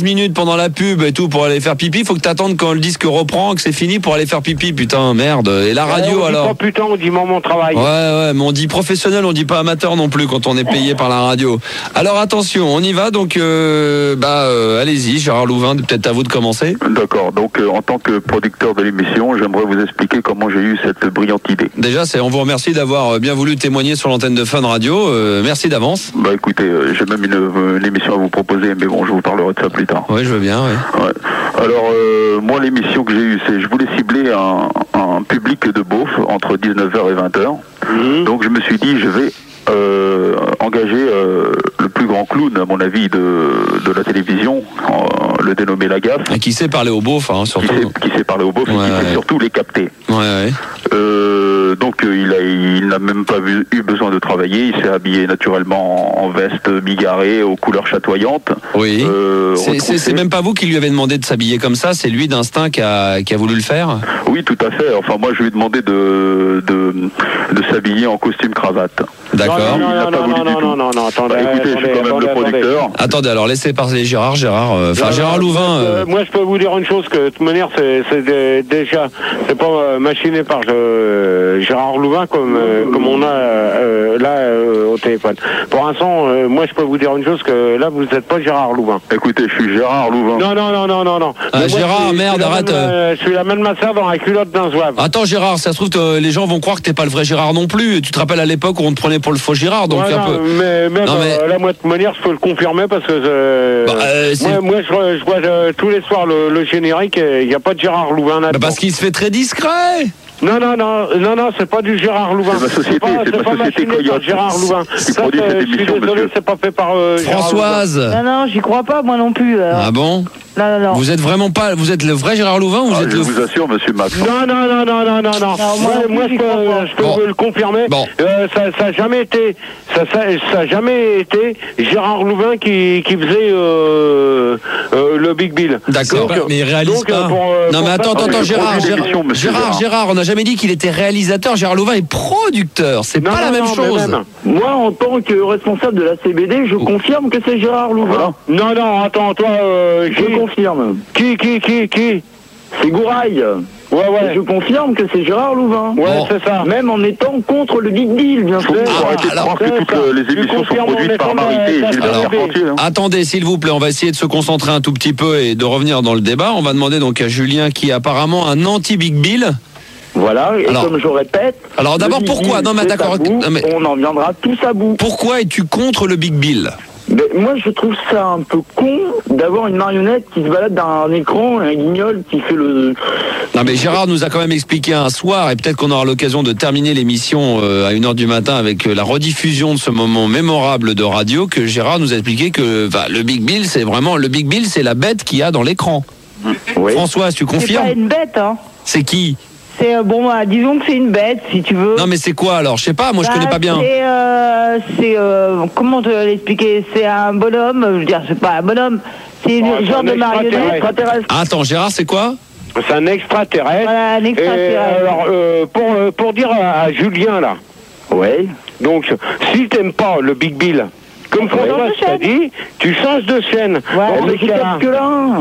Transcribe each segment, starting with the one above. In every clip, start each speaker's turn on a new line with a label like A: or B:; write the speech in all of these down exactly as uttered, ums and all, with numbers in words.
A: minutes pendant la pub et tout pour aller faire pipi, faut que t'attendes quand le disque reprend, que c'est fini pour aller faire pipi, putain, merde. Et la radio
B: ouais, on
A: alors
B: dit pas putain, on dit moment de travail.
A: Ouais, ouais, mais on dit professionnel, on dit pas amateur non plus quand on est payé par la radio. Alors attention, on y va, donc euh, bah euh, allez-y, Gérard Louvain, peut-être à vous de commencer.
C: D'accord, donc euh, en tant que producteur de l'émission, j'aimerais vous expliquer comment j'ai eu cette brillante idée.
A: Déjà, c'est, on vous remercie d'avoir bien voulu témoigner sur l'antenne de Fun Radio, euh, merci d'avance.
C: Bah écoutez, euh, j'ai même une, une émission à vous proposer, mais bon, je vous parlerai de ça plus tard.
A: Oui, je veux bien, oui.
C: Ouais. Alors, euh, moi, l'émission que j'ai eue, c'est je voulais cibler un, un public de beauf entre dix-neuf heures et vingt heures. Mmh. Donc, je me suis dit, je vais euh, engager euh, le plus grand clown, à mon avis, de, de la télévision, euh, le dénommé Lagaffe.
A: Et qui sait parler au beauf, hein, surtout.
C: Qui sait, qui sait parler au beauf ouais, et qui ouais. sait surtout les capter.
A: Ouais, ouais.
C: Euh, donc euh, il a, il n'a même pas vu, eu besoin de travailler. Il s'est habillé naturellement en, en veste bigarrée aux couleurs chatoyantes.
A: Oui. Euh, c'est, c'est, c'est même pas vous qui lui avez demandé de s'habiller comme ça. C'est lui d'instinct qui a, qui a voulu le faire.
C: Oui, tout à fait. Enfin, moi, je lui ai demandé de de, de s'habiller en costume cravate.
A: D'accord.
B: Non, non, non, non, non, non, non, non, attendez.
C: Bah, écoutez, attendez, je suis quand même attendez, le producteur.
A: Attendez. attendez, alors laissez parler Gérard, Gérard. Enfin, euh, Gérard Louvain.
B: Euh... Moi, je peux vous dire une chose que de toute manière, c'est, c'est de, déjà, c'est pas euh, machiné par euh, Gérard Louvain comme euh, comme on a euh, là euh, au téléphone. Pour l'instant, euh, moi, je peux vous dire une chose que là, vous n'êtes pas Gérard Louvain.
C: Écoutez, je suis Gérard Louvain.
B: Non, non, non, non, non, non.
A: Ah, moi, Gérard,
B: je,
A: merde,
B: je
A: arrête.
B: Même, euh, je suis la même masseur dans la culotte d'un zouave.
A: Attends, Gérard, ça se trouve, les gens vont croire que t'es pas le vrai Gérard non plus. Tu te rappelles à l'époque où on te prenait pour le faux Gérard, donc
B: ouais,
A: un
B: non,
A: peu.
B: Mais même
A: non, mais...
B: Euh, là, moi, de manière, je peux le confirmer parce que euh,
A: bah, euh,
B: moi, moi, je, je vois euh, tous les soirs le, le générique et il n'y a pas de Gérard Louvain là-dedans.
A: Bah parce qu'il se fait très discret.
B: Non, non, non, non, non, c'est pas du Gérard Louvain.
C: C'est ma société,
B: c'est pas,
C: c'est
B: c'est
C: ma
B: pas
C: société Coyote.
B: Gérard Louvain.
C: Qui produit cette émission,
B: je suis désolé,
C: monsieur.
B: C'est pas fait par euh,
A: Françoise.
D: Non, non, j'y crois pas, moi non plus. Alors.
A: Ah bon?
D: Non, non, non.
A: Vous êtes vraiment pas, vous êtes le vrai Gérard Louvain ou vous
C: ah,
A: êtes
C: je
A: le...
C: vous assure, monsieur Max.
B: Non, non, non, non, non, non, non.
D: non
B: moi, moi je peux, je peux
A: bon.
B: le confirmer.
A: Bon.
B: Euh, ça, ça a jamais été, ça, ça, ça a jamais été Gérard Louvain qui, qui faisait euh, euh, le Big Bill.
A: D'accord.
B: Donc,
A: mais il réalise
B: donc,
A: pas.
B: Pour, euh,
A: non,
B: pour
A: mais attends, attends, attends, Gérard, Gérard, Gérard, Gérard, Gérard, on n'a jamais dit qu'il était réalisateur. Gérard Louvain est producteur. C'est
B: non,
A: pas
B: non,
A: la même
B: non,
A: chose.
B: Même.
E: Moi, en tant que responsable de la C B D, je confirme que c'est Gérard Louvain.
B: Non, non, attends, toi, euh,
E: je
B: qui,
E: confirme.
B: Qui, qui, qui, qui
E: C'est Gouraille.
B: Ouais, ouais.
E: Et je confirme que c'est Gérard Louvain.
B: Ouais,
A: bon.
B: c'est ça.
E: Même en étant contre le Big Deal, bien sûr.
C: Ah, arrêtez de croire que toutes euh, les émissions sont produites par Marité et Gilbert Carpentier. Hein.
A: Attendez, s'il vous plaît, on va essayer de se concentrer un tout petit peu et de revenir dans le débat. On va demander donc à Julien, qui est apparemment un anti-Big Bill.
E: Voilà, et
A: alors,
E: comme je répète...
A: Alors d'abord, pourquoi non, mais d'accord,
E: tabou,
A: non, mais,
E: on en viendra tous à bout.
A: Pourquoi es-tu contre le Big Bill?
E: Mais moi, je trouve ça un peu con d'avoir une marionnette qui se balade dans un écran et un guignol qui fait le...
A: Non mais Gérard nous a quand même expliqué un soir, et peut-être qu'on aura l'occasion de terminer l'émission euh, à une heure du matin avec euh, la rediffusion de ce moment mémorable de radio, que Gérard nous a expliqué que bah, le Big Bill, c'est vraiment... Le Big Bill, c'est la bête qu'il y a dans l'écran. Oui. Françoise, tu confirmes?
D: C'est pas une bête, hein.
A: C'est qui?
D: C'est, euh, bon, bah, disons que c'est une bête, si tu veux.
A: Non mais c'est quoi alors? Je sais pas, moi je
D: bah,
A: connais pas bien.
D: C'est, euh, c'est euh, comment te l'expliquer? C'est un bonhomme, je veux dire, c'est pas un bonhomme, c'est une
B: oh,
D: genre de marionnette.
A: Ah, attends, Gérard, c'est quoi?
B: C'est un extraterrestre.
D: Voilà, un extraterrestre.
B: Et, alors, euh, pour, euh, pour dire à, à Julien, là.
E: Ouais.
B: Donc, si t'aimes pas le Big Bill, comme François t'a dit, tu changes de chaîne.
D: Ouais,
B: bon,
E: mais c'est que là.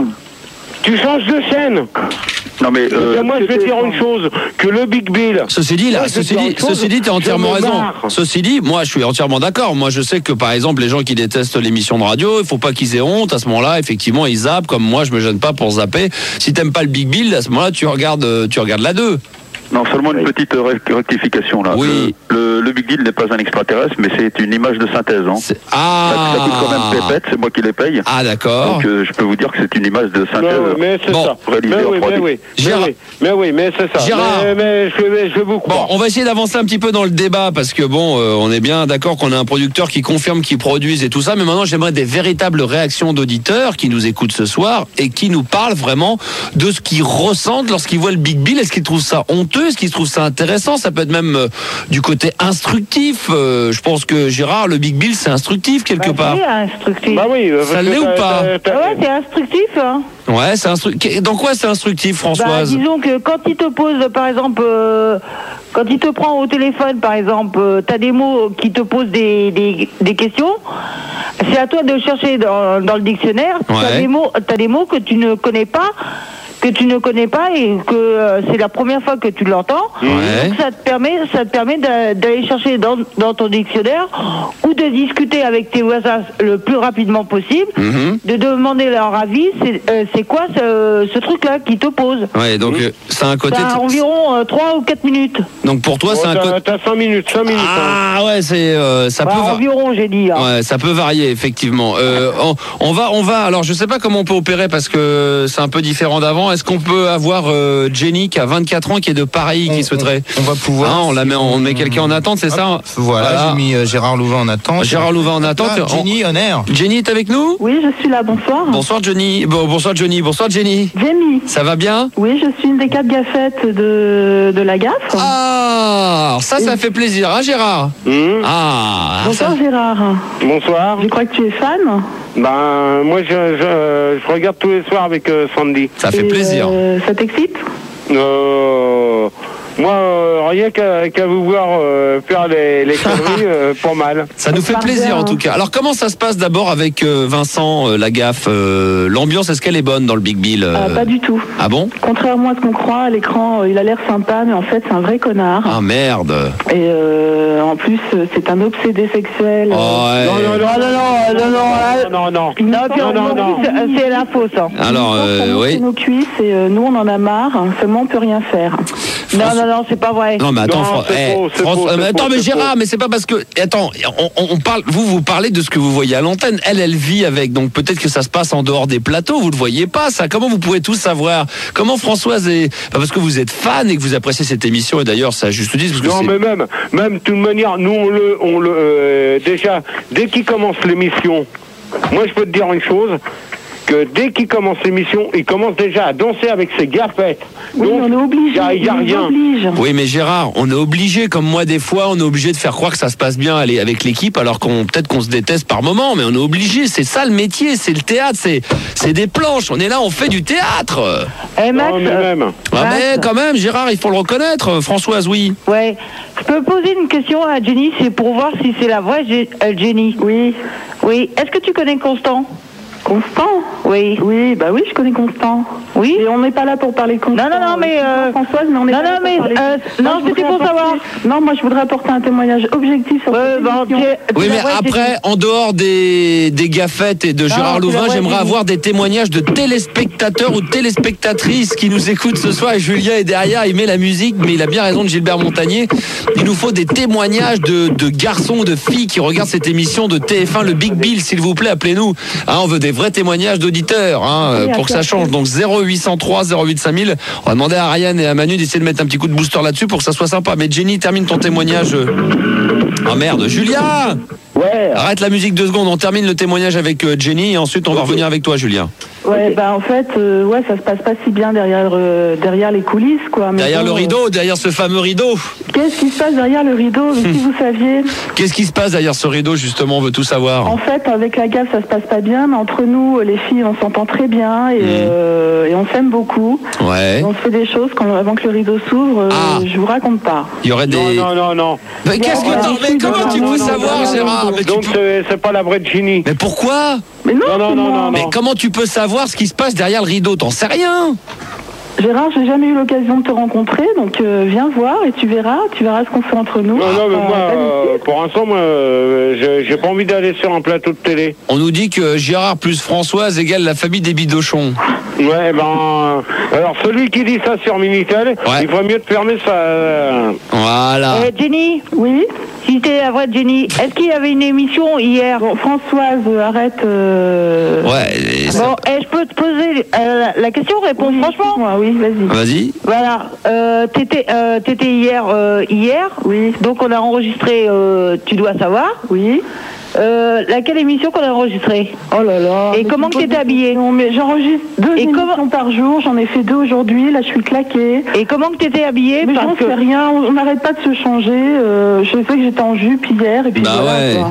B: Tu changes de chaîne.
C: Non mais euh,
B: moi je vais te dire une chose, que le Big Bill.
A: Ceci dit, là,
B: moi,
A: ceci dit, ceci dit, t'as entièrement raison. Ceci dit, moi, je suis entièrement d'accord. Moi, je sais que par exemple, les gens qui détestent l'émission de radio, il faut pas qu'ils aient honte. À ce moment-là, effectivement, ils zappent. Comme moi, je me gêne pas pour zapper. Si t'aimes pas le Big Bill, à ce moment-là, tu regardes, tu regardes la deux.
C: Non, seulement une petite rectification là.
A: Oui.
C: Le, le, le Big Deal n'est pas un extraterrestre, mais c'est une image de synthèse. Hein.
A: Ah.
C: Ça, ça coûte quand même pépette, c'est moi qui les paye.
A: Ah d'accord.
C: Donc euh, je peux vous dire que c'est une image de synthèse.
B: Mais, mais c'est
A: bon.
B: ça.
C: Réalisée
B: mais
C: en
B: oui,
C: trois D.
B: mais oui,
A: Gérard.
B: mais oui, mais oui, mais c'est ça.
A: Gérard.
B: Mais, mais je, vais, je vais vous croire.
A: Bon, on va essayer d'avancer un petit peu dans le débat parce que bon, euh, on est bien d'accord qu'on a un producteur qui confirme qu'il produise et tout ça, mais maintenant j'aimerais des véritables réactions d'auditeurs qui nous écoutent ce soir et qui nous parlent vraiment de ce qu'ils ressentent lorsqu'ils voient le Big Bill. Est-ce qu'ils trouvent ça honteux? Est-ce qu'ils trouvent ça intéressant? Ça peut être même euh, du côté instructif. Euh, je pense que Gérard, le Big Bill, c'est instructif quelque
D: bah,
A: part.
D: C'est instructif.
B: Bah oui,
A: ça l'est ou pas?
D: Ah ouais, c'est instructif, hein.
A: Ouais, c'est instructif. Dans quoi c'est instructif, Françoise?
D: Bah, disons que quand il te pose, par exemple, euh, quand il te prend au téléphone, par exemple, euh, tu as des mots qui te posent des, des, des questions. C'est à toi de chercher dans, dans le dictionnaire.
A: Ouais.
D: Tu as des mots, t'as des mots que tu ne connais pas. que tu ne connais pas et que euh, c'est la première fois que tu l'entends.
A: Ouais.
D: Donc ça te permet, ça te permet d'a- d'aller chercher dans, dans ton dictionnaire ou de discuter avec tes voisins le plus rapidement possible,
A: Mhm.
D: de demander leur avis. C'est euh, c'est quoi ce, ce truc-là qui te pose?
A: Ouais, donc euh, c'est un côté.
D: Ça a environ euh, trois ou quatre minutes.
A: Donc pour toi,
B: Oh,
A: c'est un côté.
B: t'as, t'as cinq minutes, cinq minutes. hein.
A: Ah ouais, c'est euh, ça
D: Bah,
A: peut. va-
D: environ, j'ai dit. hein.
A: Ouais, ça peut varier effectivement. Euh, on, on va, on va. Alors, je sais pas comment on peut opérer parce que c'est un peu différent d'avant. Est-ce qu'on peut avoir euh, Jenny qui a vingt-quatre ans, qui est de Paris, qui
F: On-
A: souhaiterait.
F: On va pouvoir.
A: Hein, on la met, on met quelqu'un en attente, c'est ça?
F: Voilà,
A: Voilà.
F: j'ai mis euh, Gérard Louvain en attente.
A: Gérard Louvain en attente.
F: Ah, Jenny, on air.
A: Jenny est avec nous?
G: Oui, je suis là, bonsoir.
A: Bonsoir Johnny. Bon, bonsoir Johnny. Bonsoir Jenny.
G: Jamie.
A: Ça va bien?
G: Oui, je suis une des quatre gaffettes de, de la gaffe.
A: Ah, ça, ça fait plaisir, hein Gérard?
B: Hum.
A: Ah,
G: Bonsoir
A: ça-
G: Gérard.
B: Bonsoir.
G: Je crois que tu es fan.
B: Ben, moi, je, je, je regarde tous les soirs avec euh, Sandy.
A: ça fait
G: Et,
A: plaisir.
G: euh, ça t'excite?
B: Euh, moi, euh, rien qu'à, qu'à vous voir euh, faire les, les conneries, euh, pas mal.
A: Ça nous fait
G: part
A: plaisir
G: bien,
A: en
G: hein.
A: tout cas. Alors comment ça se passe d'abord avec euh, Vincent euh, Lagaffe euh, L'ambiance, est-ce qu'elle est bonne dans le Big Bill euh
G: Ah, pas du tout.
A: Ah bon?
G: Contrairement à ce qu'on croit, à l'écran, euh, il a l'air sympa, mais en fait, c'est un vrai connard.
A: Ah merde.
G: Et euh, en plus, euh, c'est un obsédé sexuel.
A: Oh,
G: Euh,
A: ouais.
B: Non, non, non, non, non, non, non, non, non.
G: il nous
D: Non, puis
G: porte-
D: on-
B: non, non.
D: c'est- c'est la fausse. hein.
A: Alors
G: il nous porte
A: euh,
G: sur
A: oui.
G: nos cuisses et euh, nous, on en a marre. Seulement, on peut rien faire.
D: Non, non, non, c'est pas vrai.
A: Non mais attends,
B: Non,
A: Fran-
B: c'est
A: eh,
B: faux, c'est
A: France-
B: faux,
A: euh, mais
B: c'est
A: attends
B: faux,
A: mais
B: c'est
A: Gérard,
B: faux.
A: mais c'est pas parce que attends, on, on parle, vous vous parlez de ce que vous voyez à l'antenne. Elle, elle vit avec, donc peut-être que ça se passe en dehors des plateaux. Vous le voyez pas ça. Comment vous pouvez tout savoir? Comment Françoise est bah, parce que vous êtes fan et que vous appréciez cette émission et d'ailleurs ça juste dit parce que
B: Non,
A: c'est-
B: mais même, même, de toute manière, nous, on le, on le, euh, déjà, dès qu'il commence l'émission, moi, je peux te dire une chose, que dès qu'il commence l'émission, il commence déjà à danser avec ses gaffettes.
G: Oui,
B: Donc,
G: on est obligé.
B: il y a, il y a
G: on nous
B: rien.
G: oblige.
A: Oui, mais Gérard, on est obligé, comme moi des fois, on est obligé de faire croire que ça se passe bien aller avec l'équipe, alors qu'on peut-être qu'on se déteste par moment, mais on est obligé. C'est ça le métier, c'est le théâtre, c'est c'est des planches. On est là, on fait du théâtre.
D: Eh, Max,
B: Non, mais
D: euh,
B: même.
A: Ah
D: Max.
A: mais quand même, Gérard, il faut le reconnaître. Françoise, oui.
D: ouais. Je peux poser une question à Jenny, c'est pour voir si c'est la vraie Gé- euh, Jenny.
G: Oui.
D: Oui. Est-ce que tu connais Constant?
G: Constant?
D: Oui.
G: Oui, bah oui, je connais Constant.
D: Oui.
G: Et on n'est pas là pour parler Constant.
D: Non, non, non, mais, euh,
G: Françoise, mais on est
D: non,
G: pas là
D: non,
G: pour
D: mais,
G: parler-
D: euh,
G: Moi,
D: non,
G: je
D: c'était
G: voudrais
D: pour savoir.
G: apporter- Non, moi, je voudrais apporter un témoignage objectif sur
D: Ouais,
G: cette
D: bah,
G: émission.
D: tu es- tu
A: Oui,
D: es la
A: mais
D: vraie
A: après,
D: Jenny.
A: en dehors des, des gaffettes et de Gérard
D: c'est
A: Louvain,
D: la vraie
A: j'aimerais
D: Jenny.
A: avoir des témoignages de téléspectateurs ou téléspectatrices qui nous écoutent ce soir. Et Julien est derrière, il met la musique, mais il a bien raison de Gilbert Montagnier. Il nous faut des témoignages de, de garçons ou de filles qui regardent cette émission de T F un, le Big Bill, s'il vous plaît, appelez-nous. Hein, on veut des vrais témoignages d'auditeurs hein,
G: Oui,
A: pour que ça
G: absolument.
A: change. Donc zéro huit cent trois zéro huit cinq mille. On va demander à Ryan et à Manu d'essayer de mettre un petit coup de booster là-dessus pour que ça soit sympa. Mais Jenny, termine ton témoignage. Oh merde, Julien!
E: Ouais.
A: Arrête la musique deux secondes, on termine le témoignage avec euh, Jenny et ensuite on va revenir avec toi Julien.
G: Ouais, bah en fait, euh, ouais, ça se passe pas si bien derrière, euh, derrière les coulisses, quoi. Mais
A: Derrière
G: bon,
A: le
G: euh,
A: rideau, derrière ce fameux rideau.
G: Qu'est-ce qui se passe derrière le rideau? Si vous saviez.
A: Qu'est-ce qui se passe derrière ce rideau justement, on veut tout savoir.
G: En fait, avec la gaffe, ça se passe pas bien, mais entre nous, les filles, on s'entend très bien et,
A: Mhm.
G: euh, et on s'aime beaucoup.
A: Ouais.
G: Et on se fait des choses quand, avant que le rideau s'ouvre, euh,
A: Ah.
G: je vous raconte pas.
A: Il y aurait des...
B: Non, non, non, non.
A: Mais qu'est-ce que
G: Non,
A: t'en-
G: non,
A: mais comment
G: non,
A: tu
G: non,
A: peux
G: non,
A: savoir
G: non, non,
A: Gérard
G: non,
A: mais, tu
B: Donc,
A: peux-
B: c'est, c'est pas la vraie Ginny.
A: mais pourquoi?
G: Mais non,
B: Non, non,
G: dis-moi.
B: non, non,
A: Mais comment tu peux savoir ce qui se passe derrière le rideau? T'en sais rien.
G: Gérard, j'ai jamais eu l'occasion de te rencontrer, donc euh, viens voir et tu verras, tu verras ce qu'on fait entre nous.
B: Non, non, mais
G: Euh,
B: moi,
G: pas
B: euh,
G: d'habitude.
B: pour l'instant, moi, euh, j'ai, j'ai pas envie d'aller sur un plateau de télé.
A: On nous dit que Gérard plus Françoise égale la famille des bidochons.
B: Ouais, ben, euh, alors celui qui dit ça sur Minitel,
A: Ouais.
B: il ferait mieux de fermer sa... euh,
A: Voilà.
D: Euh, Jenny,
G: Oui.
D: si t'es la vraie Jenny, est-ce qu'il y avait une émission hier?
G: Bon, Françoise, euh, arrête. euh,
A: Ouais. et ça-
D: Bon, eh, je peux te poser euh, la- la question, réponds
G: oui,
D: franchement.
G: moi, oui, vas-y.
A: Vas-y.
D: Voilà, euh, t'étais, euh, t'étais hier, euh, hier.
G: Oui.
D: Donc on a enregistré, euh, tu dois savoir.
G: Oui.
D: Euh, laquelle émission qu'on a enregistrée?
G: Oh là là.
D: Et
G: mais
D: comment
G: tu
D: que
G: poses
D: t'étais
G: des
D: habillée?
G: questions, mais j'enregistre deux
D: Et
G: émissions
D: comment-
G: par jour, j'en ai fait deux aujourd'hui, là je suis claquée.
D: Et comment que t'étais habillée?
G: Mais
D: Parce
G: j'en
D: que
G: sais rien, on n'arrête pas de se changer. euh, je sais que j'étais en jupe hier et puis
A: Bah
G: voilà,
A: ouais.
G: quoi.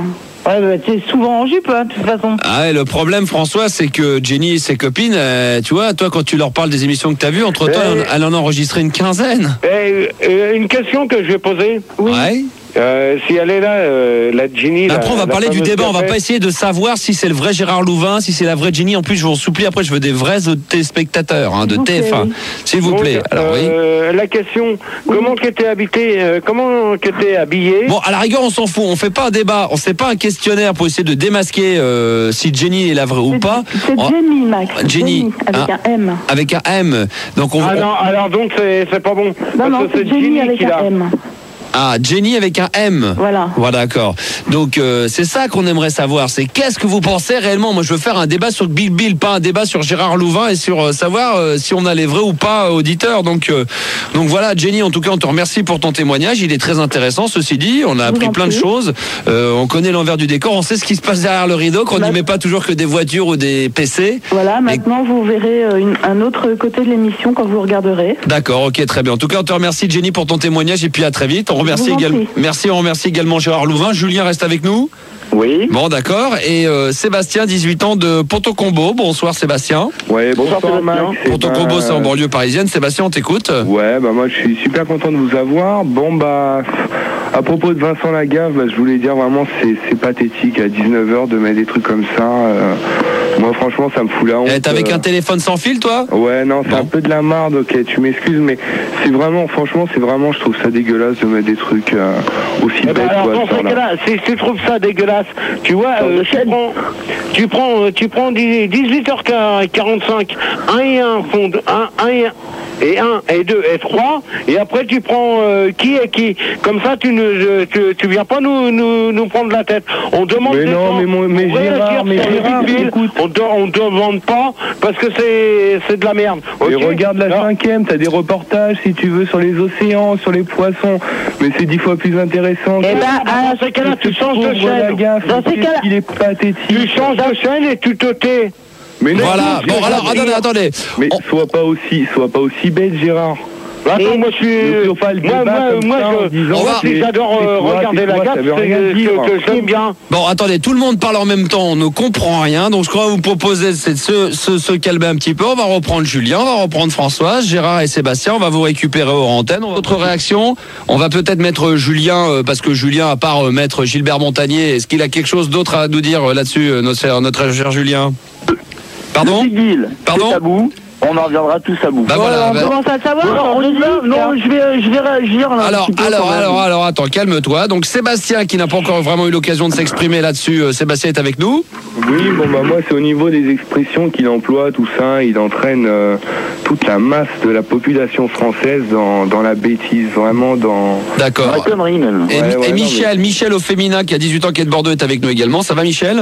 D: Ouais, bah, tu es souvent en jupe, hein, de toute façon.
A: Ah ouais, le problème, François, c'est que Jenny et ses copines, euh, tu vois, toi, quand tu leur parles des émissions que tu as vues, entre-temps,
B: Ouais.
A: elle en a enregistré une quinzaine.
B: Et, et une question que je vais poser.
A: Ouais.
B: Euh, si elle est là, euh, la Jenny.
A: Après,
B: la,
A: on va
B: la
A: parler du
B: fameuse
A: débat. On va
B: café.
A: pas essayer de savoir si c'est le vrai Gérard Louvain, si c'est la vraie Jenny. En plus, je vous en supplie, après, je veux des vrais téléspectateurs hein, de
G: Ok,
A: T F un.
G: oui.
A: S'il vous
B: Donc,
A: plaît. Alors, oui.
B: euh, La question, comment qu'était habité, euh, comment qu'était habillé.
A: Bon, à la rigueur, on s'en fout. On fait pas un débat. On fait pas un questionnaire pour essayer de démasquer euh, si Jenny est la vraie ou
G: C'est-
A: pas.
G: C'est
A: On-
G: Jenny, Max.
A: Jenny,
G: avec
A: hein.
G: un M.
A: Avec un M. Donc, on,
B: Ah
A: on-
B: non, alors donc c'est c'est pas bon.
G: Non,
B: Parce
G: non,
B: que
G: c'est Jenny avec
B: qui
G: un
B: l'a.
G: M.
A: Ah, Jenny avec un M.
G: Voilà.
A: Voilà, d'accord. Donc euh, c'est ça qu'on aimerait savoir. C'est qu'est-ce que vous pensez réellement. Moi, je veux faire un débat sur Big Bill, pas un débat sur Gérard Louvain et sur euh, savoir euh, si on a les vrais ou pas auditeurs. Donc, euh, donc voilà, Jenny. En tout cas, on te remercie pour ton témoignage. Il est très intéressant. Ceci dit, on a
G: Je vous
A: appris
G: en
A: plein de
G: prie.
A: choses. Euh, on connaît l'envers du décor. On sait ce qui se passe derrière le rideau. Qu'on n'y
G: Bah-
A: met pas toujours que des voitures ou des P C.
G: Voilà, maintenant vous verrez euh, une- un autre côté de l'émission quand vous regarderez.
A: D'accord, ok, très bien. En tout cas, on te remercie, Jenny, pour ton témoignage et puis à très vite. On remercie
G: vous en
A: également.
G: prie.
A: Merci, on remercie également Gérard Louvain. Julien reste avec nous.
E: Oui.
A: Bon, d'accord. Et euh, Sébastien, dix-huit ans de Ponto-Combo. Bonsoir, Sébastien.
H: Ouais, bonsoir,
E: Bonsoir,
H: Max.
E: Sébastien.
H: Eh
A: Ponto-Combo,
H: ben,
A: c'est en banlieue parisienne. Sébastien, on t'écoute.
H: Ouais, bah moi je suis super content de vous avoir. Bon bah, à propos de Vincent Lagaffe, bah, je voulais dire vraiment c'est c'est pathétique à dix-neuf heures de mettre des trucs comme ça. euh, moi franchement ça me fout la honte.
A: Eh, T'es avec
H: euh.
A: un téléphone sans fil, toi?
H: Ouais, non, c'est
A: Bon.
H: un peu de la marde, ok, tu m'excuses, mais c'est vraiment, franchement, c'est vraiment, je trouve ça dégueulasse de mettre des trucs euh, aussi
B: Eh ben
H: bêtes,
B: alors,
H: quoi,
B: dans
H: à ce
B: ces
H: temps-là.
B: cas-là, si tu trouves ça dégueulasse, tu vois, euh, tu prends, tu prends, euh, tu prends dix-huit heures quarante-cinq, un et un font un, un et un. Et un, et deux, et trois, et après tu prends euh, qui est qui. Comme ça, tu ne, euh, tu, tu viens pas nous, nous, nous prendre la tête. On demande
H: Mais
B: des
H: non,
B: gens
H: mais mon- mais
B: pour
H: Gérard,
B: réagir
H: mais
B: sur le
H: Gérard,
B: Big Bill.
H: écoute.
B: On, de- on demande pas parce que c'est, c'est de la merde.
H: Et
B: Ok
H: regarde la
B: Non.
H: cinquième, t'as des reportages, si tu veux, sur les océans, sur les poissons, mais c'est dix fois plus intéressant.
B: Eh ben, dans ces cas-là, tu changes de chaîne. Dans ces cas-là,
H: il est pathétique.
B: tu changes de chaîne et tu te tais.
H: Mais non,
A: Voilà.
H: mais
A: Bon, alors, attendez, attendez.
H: Mais
A: On-
H: sois pas aussi, sois pas aussi bête, Gérard.
B: Attends, moi je
H: Ne
B: suis.
H: fais pas le
B: Moi,
H: débat
B: moi,
H: comme
B: moi,
H: ça en
B: je,
H: disant,
B: moi,
A: c'est-
B: si j'adore
H: c'est
B: euh,
H: toi,
B: regarder
H: c'est
B: la
H: toi,
B: gaffe,
H: ça veut
B: c'est
H: rien
B: que,
H: dire.
B: que j'aime bien.
A: Bon, attendez, tout le monde parle en même temps, on ne comprend rien, donc je crois vous proposer c'est de se, se, se calmer un petit peu. On va reprendre Julien, on va reprendre Françoise, Gérard et Sébastien, on va vous récupérer hors antenne. Votre réaction, on va peut-être mettre Julien, euh, parce que Julien, à part euh, mettre Gilbert Montagnier, est-ce qu'il a quelque chose d'autre à nous dire euh, là-dessus, euh, notre, cher- notre cher Julien? Pardon?
E: Big Bill,
A: Pardon
E: c'est tabou. On en reviendra tous à bout.
A: Bah voilà,
D: on
A: bah-
D: commence à le savoir.
E: Non, on
D: on
E: y va.
D: dit,
E: Non,
D: hein.
E: je vais, je vais réagir là. un
A: Alors,
E: petit peu,
A: alors,
E: quand même.
A: alors, alors, attends, calme-toi. Donc Sébastien, qui n'a pas encore vraiment eu l'occasion de s'exprimer là-dessus, euh, Sébastien est avec nous.
H: Oui, bon bah moi c'est au niveau des expressions qu'il emploie, tout ça, il entraîne euh, toute la masse de la population française dans, dans la bêtise, vraiment dans...
E: La
A: D'accord.
E: connerie même.
A: Et,
H: Ouais,
A: et
H: ouais, non,
A: Michel, Michel au féminin qui a dix-huit ans, qui est de Bordeaux, est avec nous également. Ça va, Michel?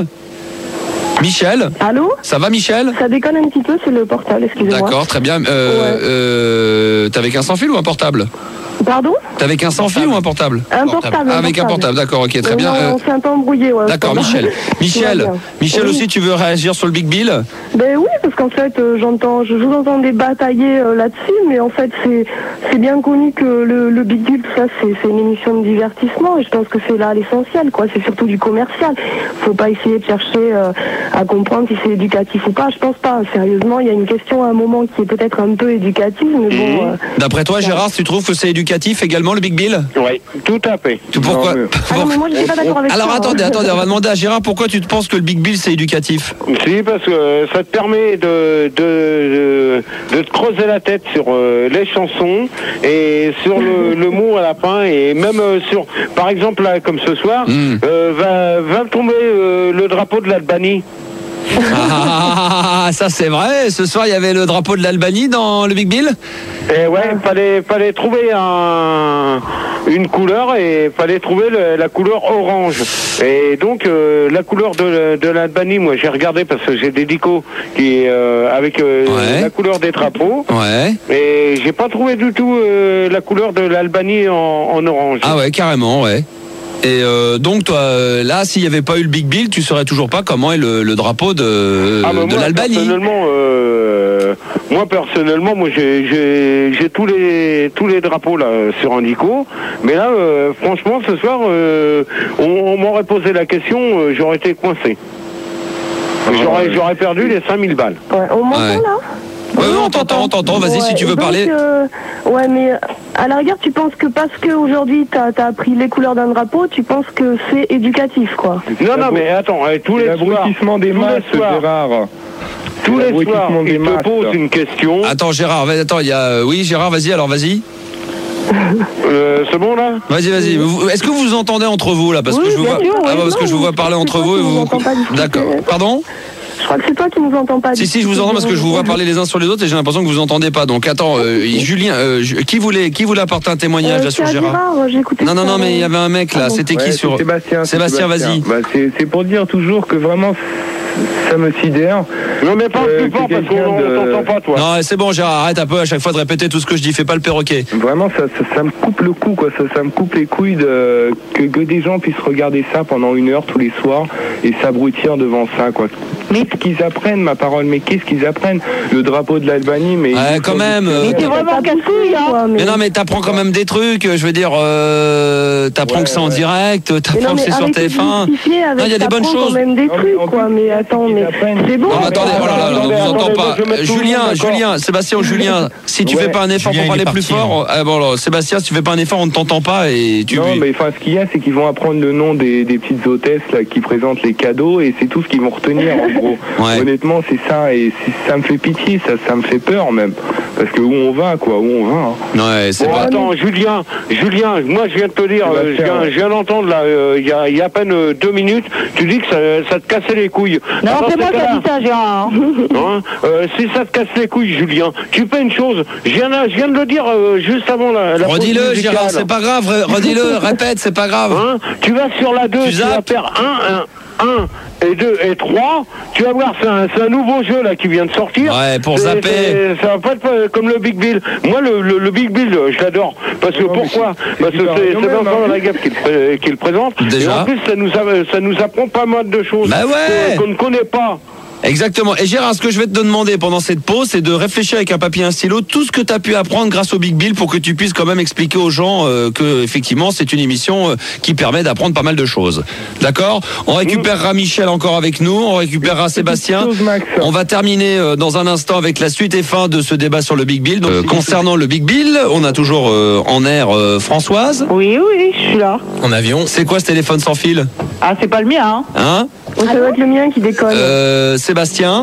A: Michel,
G: Allô?
A: ça va, Michel?
G: Ça déconne un petit peu, c'est le portable, excusez-moi.
A: D'accord, très bien. Euh,
G: Ouais.
A: euh, T'es avec un sans fil ou un portable?
G: Pardon?
A: T'es avec un sans fil ou un portable?
G: Un portable.
A: Ah, avec un portable, d'accord, ok, très
G: Mais
A: bien.
G: non,
A: Euh,
G: on s'est un peu embrouillé, ouais.
A: D'accord,
G: Pardon.
A: Michel.
G: Tout va
A: Michel,
G: bien.
A: Michel
G: Oui.
A: aussi, tu veux réagir sur le Big Bill?
G: Ben oui, parce qu'en fait, euh, j'entends, je vous entendais batailler euh, là-dessus, mais en fait, c'est c'est bien connu que le, le Big Deal, tout ça, c'est c'est une émission de divertissement, et je pense que c'est là l'essentiel, quoi. C'est surtout du commercial. Faut pas essayer de chercher euh, à comprendre si c'est éducatif ou pas. Je pense pas. Sérieusement, il y a une question à un moment qui est peut-être un peu éducative, mais bon. euh,
A: D'après toi, Gérard, tu trouves que c'est éducatif également, le Big Bill?
B: Oui, tout à fait.
A: Tu- Pourquoi?
H: Non, mais-
G: Ah non, mais moi, je suis pas d'accord avec
A: Alors
G: ça.
A: attendez,
G: hein.
A: attendez, on va demander à Gérard pourquoi tu te penses que le Big Bill c'est éducatif.
B: Si, parce que ça te permet de, de, de, de te creuser la tête sur euh, les chansons et sur le, le mot à la fin, et même euh, sur, par exemple, là, comme ce soir,
A: Mm.
B: euh, va, va tomber euh, le drapeau de l'Albanie.
A: Ah, ça c'est vrai. Ce soir il y avait le drapeau de l'Albanie dans le Big Bill.
B: Et ouais, fallait, fallait trouver un, une couleur, et fallait trouver le- la couleur orange. Et donc euh, la couleur de, de l'Albanie, moi j'ai regardé parce que j'ai des dicos qui euh, avec euh,
A: Ouais.
B: la couleur des drapeaux.
A: Ouais.
B: Et j'ai pas trouvé du tout euh, la couleur de l'Albanie en, en orange.
A: Ah ouais, carrément, ouais. Et euh, donc toi, euh, là, s'il n'y avait pas eu le Big Bill, tu saurais toujours pas comment est le, le drapeau de,
B: Ah, bah,
A: de
B: moi,
A: l'Albanie.
B: personnellement, euh, moi personnellement, moi j'ai j'ai j'ai tous les tous les drapeaux là sur Handico, mais là euh, franchement ce soir euh, on, on m'aurait posé la question, euh, j'aurais été coincé. J'aurais j'aurais perdu les cinq mille balles.
G: Ouais, on m'entend
A: Ouais.
G: là?
A: Ouais, ouais, on t'entend, on t'entend. Vas-y,
G: Ouais,
A: si tu veux
G: donc,
A: parler.
G: euh, ouais, mais à la rigueur, tu penses que parce qu'aujourd'hui, tu as appris les couleurs d'un drapeau, tu penses que c'est éducatif, quoi?
B: Non, non, mais attends, eh, tous les soirs,
H: L'abrutissement des
B: tous
H: masses,
B: les soirs,
H: Gérard.
B: tous les soirs,
H: L'abrutissement des
B: il te
H: masses.
B: pose une question.
A: Attends, Gérard, vas- attends, il y a. euh, Oui, Gérard, vas-y, alors vas-y.
B: Euh, c'est bon là?
A: Vas-y, vas-y. Vous- Est-ce que vous vous entendez entre vous là? Parce
G: Oui,
A: que je vous
G: bien
A: vois.
G: sûr,
A: Ah,
G: oui,
A: bah, parce que
G: non,
A: je vous vois
G: je-
A: parler
G: je
A: entre
G: crois
A: vous et
G: que je
A: vous.
G: vous entends pas discuter.
A: D'accord. Pardon?
G: Je crois que c'est toi qui nous entends pas.
A: Si, si, je vous entends parce que je vous vois parler les uns sur les autres et j'ai l'impression que vous entendez pas. Donc attends, euh, Julien, euh, Ju- qui voulait, qui voulait apporter un témoignage
G: Euh,
A: là sur
G: c'est à
A: Gérard?
G: Gérard, j'ai écouté
A: Non, non,
G: ça,
A: non, mais il y avait un mec là.
G: Ah bon.
A: C'était
H: Ouais,
A: qui
H: c'est
A: sur
H: Sébastien, c'est
A: Sébastien, vas-y.
H: Bah, c'est c'est pour dire toujours que vraiment ça me sidère.
B: Non, mais pas
H: Euh,
B: plus fort
H: c'est
B: parce qu'on
H: quelqu'un
B: on
H: de-
B: t'entend pas, toi.
A: Non, c'est bon, Gérard, arrête un peu à chaque fois de répéter tout ce que je dis. Fais pas le perroquet.
H: Vraiment, ça, ça, ça me coupe le cou, quoi. Ça, ça me coupe les couilles de, que, que des gens puissent regarder ça pendant une heure tous les soirs et s'abrutir devant ça, quoi. Qu'est-ce qu'ils apprennent, ma parole? Mais qu'est-ce qu'ils apprennent? Le drapeau de l'Albanie, mais.
A: Ouais, quand même.
G: Mais t'es vraiment casse-couille, hein.
A: Mais non, mais t'apprends quand même des trucs. Je veux dire, euh, t'apprends
H: Ouais,
A: que c'est en
H: ouais.
A: direct,
G: Mais
A: t'apprends
G: non,
A: que
G: mais
A: c'est sur
G: arrêtez
A: T
G: de
A: F un.
G: justifier avec
A: Non, il y a des
G: ça
A: bonnes
G: prend
A: choses.
G: quand même des
H: Non, mais
G: trucs,
H: en
G: quoi.
H: plus,
G: Mais attends, mais
H: apprennent.
G: c'est bon.
A: Non,
B: mais
A: attendez,
B: attendez,
A: oh là là, on
B: attendez,
A: vous entend
B: attendez,
A: pas.
B: moi, je vais mettre tout le
A: Julien,
B: monde d'accord.
A: Julien, Sébastien ou Julien, si tu
H: Ouais.
A: fais pas un effort
F: Julien,
A: pour
F: il
A: parler
F: est
A: plus
F: parti,
A: fort, ah, bon, alors, Sébastien, si tu fais pas un effort, on ne t'entend pas et tu.
H: Non, mais enfin, ce qu'il y a, c'est qu'ils vont apprendre le nom des, des petites hôtesses là, qui présentent les cadeaux et c'est tout ce qu'ils vont retenir, en gros.
A: Ouais.
H: Honnêtement, c'est ça et c'est- ça me fait pitié, ça, ça me fait peur même. Parce que où on va, quoi, où on va. Hein.
A: Ouais, c'est
B: Bon,
A: pas.
B: attends, Julien, Julien, moi je viens de te dire, euh, je
H: Sébastien,
B: viens, je viens d'entendre là, euh, il y, a, il y a à peine euh, deux minutes, tu dis que ça, ça te cassait les couilles.
D: Non,
B: Dans
D: c'est
B: ces
D: moi qui
B: cas-là,
D: a dit ça, Gérard.
B: hein, euh, si ça te casse les couilles, Julien, tu fais une chose, je viens, de- je viens de le dire euh, juste avant la, la pause
A: Redis-le,
B: musicale.
A: Gérard, c'est pas grave. re- Redis-le, répète, c'est pas grave.
B: Hein, tu vas sur la deux,
A: Tu
B: tu, vas
A: zappes.
B: faire un, un, un et deux et trois. Tu vas voir, c'est un, c'est un nouveau jeu là qui vient de sortir.
A: Ouais, pour
B: C'est-
A: zapper.
B: c'est- Ça va pas être euh, comme le Big Bill. Moi, le, le, le Big Bill, euh, je l'adore. Parce que
H: Non, mais
B: pourquoi?
H: c'est-
B: Parce
H: c'est
B: que
H: super
B: c'est
H: quand
B: c'est
H: même,
B: Vincent
H: hein.
B: Lagaffe qui, le pré- qui le présente.
A: Déjà.
B: Et en plus, ça nous, a- ça nous apprend pas mal de choses
A: Bah ouais.
B: qu'on qu'on ne connaît pas.
A: Exactement. Et Gérard, ce que je vais te demander pendant cette pause, c'est de réfléchir avec un papier et un stylo tout ce que tu as pu apprendre grâce au Big Bill pour que tu puisses quand même expliquer aux gens euh, que effectivement c'est une émission euh, qui permet d'apprendre pas mal de choses. D'accord? On récupérera Michel encore avec nous, on récupérera Sébastien.
H: chose, Max.
A: On va terminer euh, dans un instant avec la suite et fin de ce débat sur le Big Bill. Donc, euh, concernant le Big Bill, on a toujours euh, en air euh, Françoise.
D: Oui, oui, je suis là.
F: En avion.
A: C'est quoi ce téléphone sans fil?
D: Ah, c'est pas le mien, hein.
A: Hein?
G: Oh, ça doit être le mien qui déconne.
A: euh, Sébastien?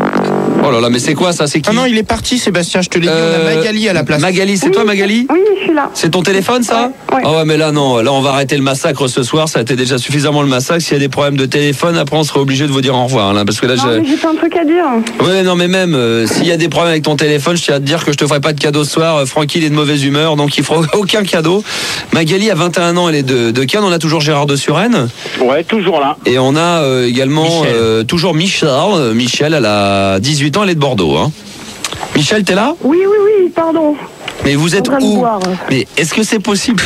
A: Oh là là, mais c'est quoi ça? C'est qui?
F: Ah non, il est parti, Sébastien, je te l'ai dit, on
A: Euh,
F: a Magali à la place.
A: Magali, c'est
G: Oui,
A: toi Magali?
G: Oui, je suis là.
A: C'est ton téléphone ça?
G: Ouais, ouais.
A: Ah ouais, mais là non, là on va arrêter le massacre ce soir, ça a été déjà suffisamment le massacre. S'il y a des problèmes de téléphone, après on sera obligé de vous dire au revoir là, parce que là
G: Non,
A: je...
G: mais j'ai pas un truc à dire.
A: Ouais non mais même euh, s'il y a des problèmes avec ton téléphone, je tiens à te dire que je te ferai pas de cadeau ce soir. Euh, Francky il est de mauvaise humeur, donc il fera aucun cadeau. Magali a vingt et un ans, elle est de, de Cannes, on a toujours Gérard de Suresnes.
B: Ouais, toujours là.
A: Et on a euh, également
F: Michel.
A: euh, toujours Michel. Euh, Michel, elle a dix-huit ans, elle est de Bordeaux. Hein. Michel, t'es là?
G: Oui, oui, oui, pardon.
A: Mais vous êtes
G: En train de
A: où?
G: boire.
A: Mais est-ce que c'est possible?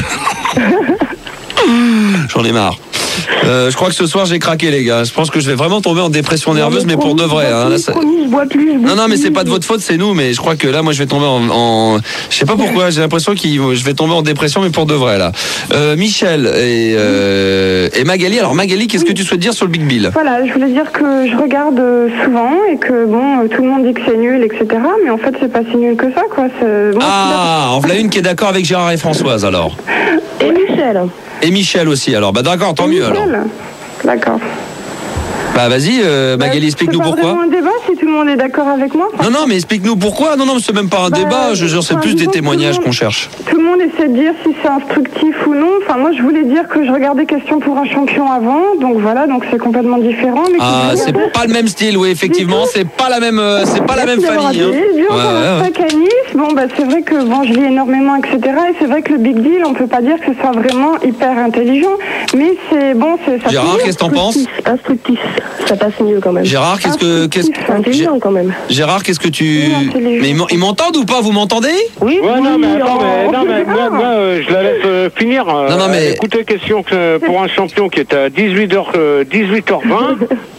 A: J'en ai marre. Euh, je crois que ce soir j'ai craqué les gars. Je pense que je vais vraiment tomber en dépression nerveuse, mais pour de vrai. Hein. Là, ça-
G: Promis, je bois plus, je bois
A: Non non mais
G: plus.
A: c'est pas de votre faute, c'est nous. Mais je crois que là moi je vais tomber en, en... je sais pas pourquoi. J'ai l'impression que je vais tomber en dépression, mais pour de vrai là. Euh, Michel et, euh, et Magali. Alors Magali, qu'est-ce que tu souhaites dire sur le Big Bill?
I: Voilà, je voulais dire que je regarde euh, souvent et que bon, euh, tout le monde dit que c'est nul, et cetera. Mais en fait, c'est pas si nul que ça, quoi. C'est- Bon,
A: Ah, en voilà une qui est d'accord avec Gérard et Françoise alors.
G: Et Michel.
A: Et Michel aussi alors. Bah d'accord, tant mieux alors.
I: Nickel. D'accord.
A: Bah vas-y, euh, Magali,
I: Bah,
A: explique-nous
I: C'est pas
A: pourquoi.
I: vraiment un débat si tout le monde est d'accord avec moi. Enfin,
A: Non non, mais explique-nous pourquoi. Non non, c'est même pas un
I: Bah,
A: débat. Je jure, c'est
I: enfin,
A: plus des
I: disons que
A: témoignages
I: tout le
A: qu'on
I: monde-
A: cherche.
I: Tout le monde essaie de dire si c'est instructif ou non. Enfin, moi, je voulais dire que je regardais Question pour un champion avant. Donc voilà, donc c'est complètement différent. Mais
A: Ah,
I: que-
A: c'est pas le même style, oui, effectivement, c'est pas la même, euh, c'est pas la même
I: Merci d'avoir
A: famille. Hein.
I: appelé. Durant
A: Ouais,
I: mon
A: ouais, ouais.
I: Pacanis, bon, bah, c'est vrai que bon, je lis énormément, et cetera. Et c'est vrai que le Big Deal, on peut pas dire que ce soit vraiment hyper intelligent. Mais c'est bon, c'est ça.
A: Gérard, qu'est-ce que t'en penses?
G: Instructif, ça passe mieux quand même.
A: Gérard, qu'est-ce que, qu'est-ce
G: C'est intelligent quand même.
A: Gérard, qu'est-ce que tu,
I: Oui, intelligent.
A: mais ils m'en- ils m'entendent ou pas? Vous m'entendez?
D: Oui,
B: Ouais, non, mais attends,
I: oh,
B: mais, non, mais
I: c'est
B: moi,
I: bien.
B: moi, euh, je la laisse euh, finir. euh,
A: Non, non, mais-
B: Écoutez, question que, pour un champion qui est à dix-huit heures, euh, dix-huit heures vingt.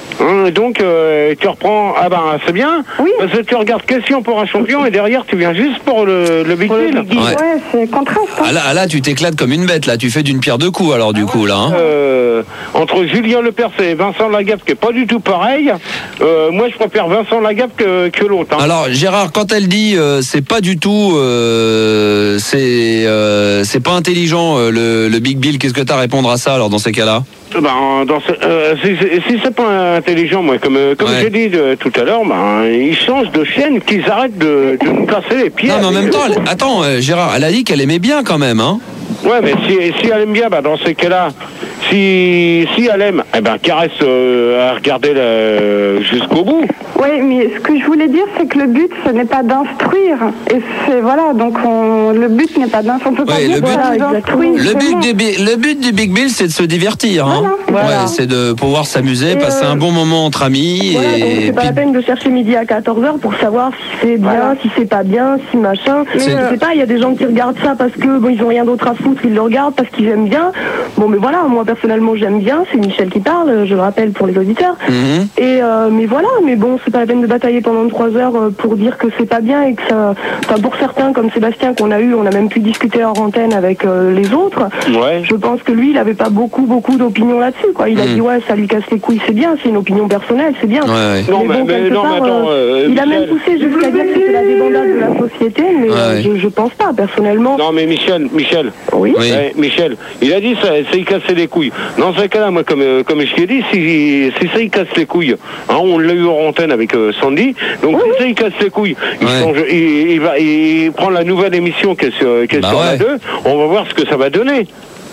B: Hum, donc euh, tu reprends, ah ben c'est bien,
I: Oui.
B: parce que tu regardes question pour un champion et derrière tu viens juste pour le, le Big Deal.
I: Ouais,
A: Ouais.
I: ouais c'est contraste. Hein.
A: Ah là, ah là, tu t'éclates comme une bête, là. Tu fais d'une pierre deux coups, alors, du coup, là. Hein.
B: Euh, entre Julien Lepers et Vincent Lagaffe, qui est pas du tout pareil, euh, moi je préfère Vincent Lagaffe que, que l'autre. Hein.
A: Alors, Gérard, quand elle dit euh, c'est pas du tout, euh, c'est euh, c'est pas intelligent, euh, le, le Big Bill, qu'est-ce que t'as à répondre à ça, alors, dans ces cas-là?
B: Ben, dans ce, euh, si, si c'est pas intelligent, moi, comme, comme
A: Ouais.
B: j'ai dit de, tout à l'heure, ben, ils changent de chaîne, qu'ils arrêtent de, de nous casser les pieds.
A: Non, mais en
B: avec-
A: même temps, elle- attends, euh, Gérard, elle a dit qu'elle aimait bien, quand même, hein.
B: Ouais, mais si, si elle aime bien, ben, dans ces cas-là, si, si elle aime, eh ben, qu'elle reste euh, à regarder le- jusqu'au bout.
I: Oui, mais ce que je voulais dire, c'est que le but, ce n'est pas d'instruire. Et c'est, voilà, donc on, le but n'est pas d'instruire. On peut pas
A: Ouais,
I: dire
A: le but-
I: voilà, ils instruisent,
A: Le but,
I: vraiment.
A: du, Bi- le but du Big Bill, c'est de se divertir, hein.
I: Voilà.
A: Ouais, c'est de pouvoir s'amuser,
G: Et
A: passer
G: euh,
A: un bon moment entre amis.
G: Voilà, donc
A: et
G: c'est pas
A: puis-
G: la peine de chercher midi à quatorze heures pour savoir si c'est bien,
I: Voilà.
G: si c'est pas bien, si machin. Mais
A: C'est-
G: je sais pas, il y a des gens qui regardent ça parce que bon, ils ont rien d'autre à foutre, ils le regardent parce qu'ils aiment bien. Bon, mais voilà, moi personnellement j'aime bien, c'est Michel qui parle, je le rappelle pour les auditeurs.
A: Mhm.
G: Et euh, mais voilà, mais bon, c'est pas la peine de batailler pendant trois heures euh, pour dire que c'est pas bien et que ça. Enfin, pour certains comme Sébastien qu'on a eu, on a même pu discuter hors antenne avec euh, les autres.
B: Ouais.
G: Je pense que lui, il avait pas beaucoup, beaucoup d'opinion là-dessus, quoi. Il a
A: Mm.
G: dit ouais, ça lui casse les couilles, c'est bien, c'est une opinion personnelle, c'est bien.
A: Ouais, ouais.
B: Non, mais-
G: bon,
B: mais-
G: quelque
B: non, mais
G: part,
B: attends, euh,
G: il a
B: Michel.
G: même poussé jusqu'à dire que c'était la débandade de la société, mais
A: Ouais,
G: euh,
A: ouais.
G: je, je pense pas, personnellement.
B: Non, mais Michel, Michel.
G: Oui.
A: Oui.
B: Ouais, Michel, il a dit ça, ça y cassait les couilles. Dans ce cas-là, moi, comme, euh, comme je t'ai dit, si, si ça y casse les couilles, hein, on l'a eu en antenne avec euh, Sandy, donc si ça y casse les couilles, il,
A: Ouais.
B: change, il, il va, il prend la nouvelle émission qui est sur, qui est
A: Bah
B: sur la
A: ouais.
B: deux, on va voir ce que ça va donner.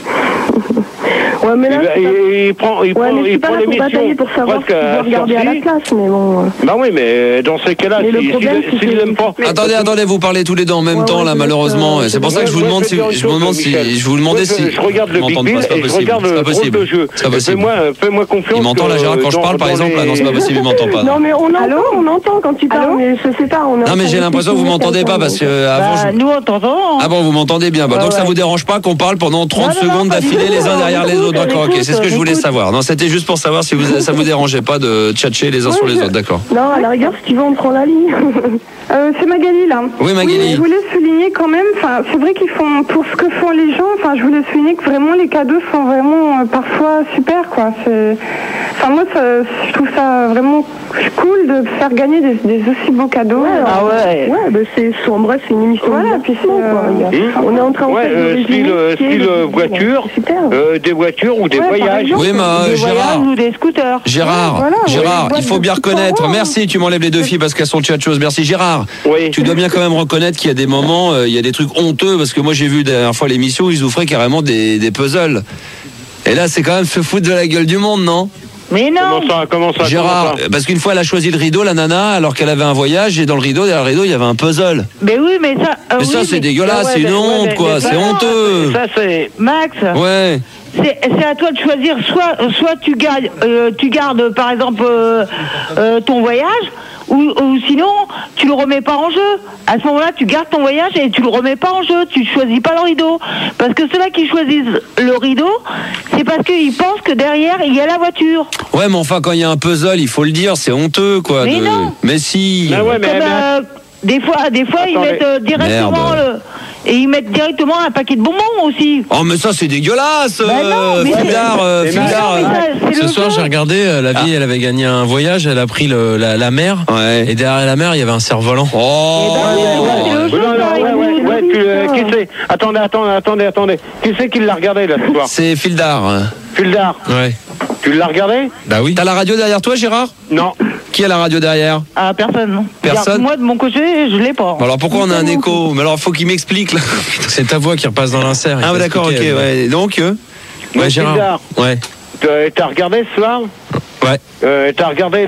G: Ouais, mais là,
B: il, va-
G: c'est pas-
B: il- il prend, il
G: ouais,
B: prend,
G: mais je suis
B: il
G: pas
B: prend
G: là pour
B: l'émission
G: batailler pour savoir ce
B: presque
G: qu'il
B: à
G: doit regarder à la
B: sortie.
G: place, mais bon. euh,
B: Bah oui, mais dans ces cas-là,
G: Mais le
B: si-
G: problème,
B: s'il
G: c'est
B: s'il
G: que-
B: l'aime pas.
A: Attendez, attendez, vous parlez tous les deux en même
G: Ouais,
A: temps,
G: ouais,
A: là,
G: c'est
A: malheureusement.
G: juste, euh,
A: C'est pour ça que je vous
B: Moi,
A: demande
B: je
A: si,
B: vais te dire une
A: je vous
B: chose,
A: demande si,
B: Michel.
A: je vous demandais
B: Moi,
A: si.
B: je, je regarde le
A: Ils
B: Big
A: m'entendent
B: Bill
A: pas, c'est pas
B: et je
A: possible.
B: regarde
A: C'est
B: le
A: pas
B: drôle
A: possible.
B: de jeu.
A: C'est pas
B: Et
A: possible.
B: Fais-moi, fais-moi confiance.
A: Il m'entend là,
B: que,
A: Gérard, quand je
B: dans-
A: parle, par
B: dans
A: exemple, là,
B: les-
A: non, c'est pas possible, il m'entend pas.
G: Non, mais on entend, on entend quand tu parles,
I: Allô
G: mais je sais pas. On est
A: Non, mais
G: en
A: j'ai
G: train
A: l'impression que vous
G: d'expliquer
A: m'entendez pas
G: quelqu'un,
A: parce que
G: donc.
A: euh, avant.
D: Bah,
A: je-
D: nous, on t'entend. hein.
A: Ah bon, vous m'entendez bien. Bah,
D: Ouais,
A: donc ça
D: ouais.
A: vous dérange pas qu'on parle pendant trente
D: Non, non, non,
A: secondes
D: pas du
A: d'affilée
D: tout.
A: les uns
D: On
A: derrière les
D: écoute,
A: autres.
D: on
A: D'accord, ok,
D: écoute,
A: c'est ce que je
D: on
A: voulais
D: écoute.
A: savoir. Non, c'était juste pour savoir si vous, ça vous dérangeait pas de tchatcher les uns
G: Ouais,
A: sur les
G: je-
A: autres. D'accord.
G: Non, à la rigueur, si tu veux, on prend la ligne.
I: Euh, c'est Magali là.
A: Oui, Magali.
I: je voulais souligner quand même, enfin, c'est vrai qu'ils font, pour ce que font les gens, enfin, je voulais souligner que vraiment les cadeaux sont vraiment euh, parfois super, quoi. C'est, enfin, moi, ça, je trouve ça vraiment cool de faire gagner des, des aussi beaux cadeaux.
D: Ah ouais.
G: Ouais, bah c'est, en bref, c'est une émission.
I: Voilà,
G: de
I: puis c'est,
G: divertissement, quoi.
I: euh,
G: Il y a- On est en train en
B: Ouais,
G: fait, de
B: euh,
G: résumer
B: style, euh,
G: ce qu'est
B: style
G: le-
B: euh, voiture,
G: C'est super.
B: euh, des voitures ou des
I: Ouais, par
B: voyages.
I: exemple.
A: Oui, mais euh,
D: Des
A: Gérard.
D: voyages ou des scooters.
A: Gérard,
I: Ouais, voilà,
A: Gérard,
I: ouais,
A: il faut
I: ouais,
A: bien
I: ouais,
A: reconnaître.
I: ouais.
A: Merci, tu m'enlèves les deux filles parce qu'elles sont tchatcheuses. Merci, Gérard.
B: Oui.
A: Tu dois bien quand même reconnaître qu'il y a des moments, euh, il y a des trucs honteux parce que moi j'ai vu la dernière fois l'émission où ils offraient carrément des, des puzzles. Et là, c'est quand même se foutre de la gueule du monde, non?
D: Mais non.
B: Comment ça, comment ça,
A: Gérard,
B: comment ça
A: parce qu'une fois elle a choisi le rideau, la nana, alors qu'elle avait un voyage et dans le rideau, derrière le rideau, il y avait un puzzle.
D: Mais oui, mais ça. euh,
A: Mais ça,
D: oui,
A: c'est dégueulasse,
D: ouais,
A: c'est une
D: mais-
A: honte,
D: mais-
A: quoi,
D: mais
A: c'est
D: ça,
A: honteux.
B: Ça, c'est.
D: Max.
A: Ouais.
D: C'est c'est à toi de choisir, soit, soit tu, gardes, euh, tu gardes par exemple euh, euh, ton voyage, ou, ou sinon tu le remets pas en jeu. À ce moment-là, tu gardes ton voyage et tu le remets pas en jeu, tu choisis pas le rideau. Parce que ceux-là qui choisissent le rideau, c'est parce qu'ils pensent que derrière il y a la voiture.
A: Ouais, mais enfin, quand il y a un puzzle, il faut le dire, c'est honteux, quoi.
D: Mais
A: de-
D: non.
A: Mais si.
B: Ah ouais, mais,
D: Comme,
B: mais-
D: euh, des fois, des fois ils
B: Attendez.
D: mettent euh, directement
A: Merde.
D: le, et ils mettent directement un paquet de bonbons aussi.
A: Oh, mais ça, c'est dégueulasse,
D: Bah non,
A: euh,
D: mais c'est-
A: Fildar, euh,
B: mais
A: Fildar,
D: non, mais
A: euh,
D: ça, c'est
J: Ce
D: le
J: soir,
D: jeu.
J: j'ai regardé, euh, la vie, elle avait gagné un voyage, elle a pris le- la, la mer,
A: Ouais.
J: et derrière la mer, il y avait un cerf-volant.
A: Oh.
D: Eh ben oui, mais ça, c'est le jeu,
B: Non, non,
D: ça,
B: ouais,
D: avec
B: ouais,
D: nous,
B: ouais,
D: nous,
B: tu, euh,
D: ça.
B: qui c'est Attendez, attendez, attendez, attendez. Qui c'est qui l'a regardé là ce soir
A: C'est Fildar.
B: Fildar,
J: Ouais.
B: tu l'as regardé
J: Bah oui.
A: T'as la radio derrière toi, Gérard?
B: Non.
A: Qui a la radio derrière?
D: Ah, personne. non.
A: Personne
D: Regarde, moi, de mon côté, je l'ai pas.
A: Bon, alors pourquoi on a un écho? Mais alors, faut qu'il m'explique, là.
J: C'est ta voix qui repasse dans l'insert. il
A: Ah,
J: faut
A: ouais, d'accord, ok,
J: expliquer,
A: ouais. Donc, euh,
J: Ouais,
B: Ouais,
J: Gérard.
B: Fildar,
J: Ouais.
B: t'as- t'as regardé ce soir
J: Ouais.
B: euh, T'as regardé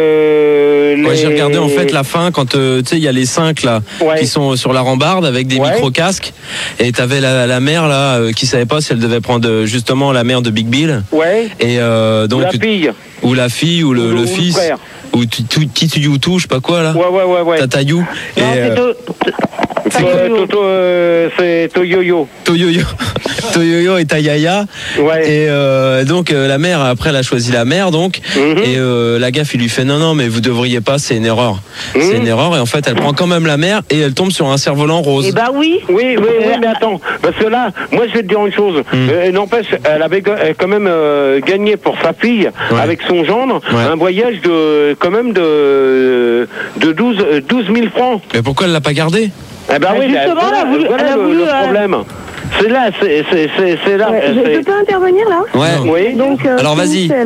B: le.
J: Ouais,
B: les-
J: j'ai regardé en fait la fin quand euh, tu sais il y a les cinq là
B: Ouais.
J: qui sont sur la rambarde avec des
B: Ouais.
J: micro casques et t'avais la, la mère là euh, qui savait pas si elle devait prendre euh, justement la mère de Big Bill
B: Ouais.
J: et euh,
B: Ou
J: donc
B: la fille.
J: ou la fille ou le,
B: Ou
J: le
B: le
J: fils
B: frère.
J: ou tu, tu, qui tu you tout je sais pas quoi là
B: Ouais, ouais, ouais, ouais.
J: Tata You et
D: Non, c'est
J: euh,
D: deux- pas
B: Euh,
D: Toyo.
B: Toto, euh, c'est Toyoyo.
J: Toyoyo. Toyoyo et Tayaya.
B: Ouais.
J: Et euh, donc euh, la mère, après elle a choisi la mère donc.
B: Mhm.
J: Et euh, la gaffe il lui fait non non mais vous devriez pas, c'est une erreur.
B: Mhm.
J: C'est une erreur et en fait elle prend quand même la mère et elle tombe sur un cerf-volant rose.
D: Eh bah oui.
B: Oui, oui, oui, mais attends, parce que là, moi je vais te dire une chose.
J: Mm.
B: Euh, N'empêche, elle avait ga- elle, quand même euh, gagné pour sa fille,
J: Ouais.
B: avec son gendre,
J: Ouais.
B: un voyage de quand même de de douze, euh, douze mille francs.
J: Mais pourquoi elle l'a pas gardé?
B: Eh ben
D: Bah,
B: oui,
D: justement,
B: voilà,
D: elle a voulu-
B: voilà
D: elle a
B: le,
D: voulu,
B: le
D: euh,
B: problème. C'est là, c'est c'est c'est c'est là.
G: Ouais, je,
B: c'est-
G: je peux intervenir là
A: Ouais.
B: Oui.
G: Donc, euh,
J: Alors,
G: c'est
J: vas-y.
G: Michel.